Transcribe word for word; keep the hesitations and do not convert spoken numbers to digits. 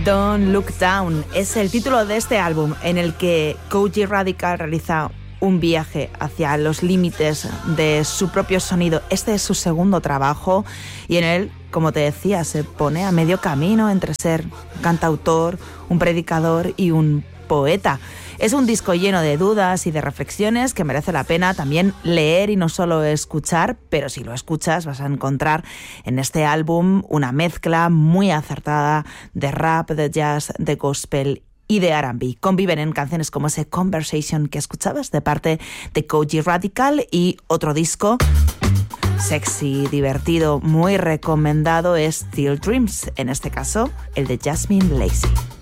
Don't Look Down es el título de este álbum en el que Kojey Radical realiza un viaje hacia los límites de su propio sonido. Este es su segundo trabajo y en él, como te decía, se pone a medio camino entre ser un cantautor, un predicador y un poeta. Es un disco lleno de dudas y de reflexiones que merece la pena también leer y no solo escuchar, pero si lo escuchas vas a encontrar en este álbum una mezcla muy acertada de rap, de jazz, de gospel y de R and B. Conviven en canciones como ese Conversation que escuchabas de parte de Kojey Radical, y otro disco sexy, divertido, muy recomendado es Still Dreams, en este caso el de Jasmine Lacey.